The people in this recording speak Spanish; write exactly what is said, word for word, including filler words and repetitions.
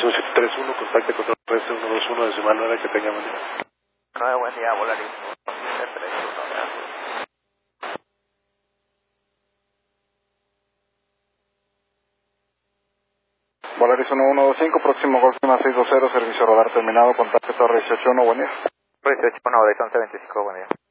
un siete tres uno, contacte con el resto uno dos uno desde Manuela, que tenga buen día. nueve, buen día, Volaris siete tres uno, gracias. Volaris uno uno dos cinco, próximo Golf seis dos cero, servicio radar terminado, contacto Torre dieciocho uno, buen día. dieciocho uno, Horizonte veinticinco, buen día.